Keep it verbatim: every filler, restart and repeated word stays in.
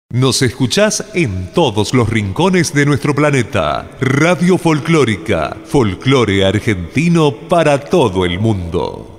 Nos escuchás en todos los rincones de nuestro planeta. Radio Folclórica, folclore argentino para todo el mundo.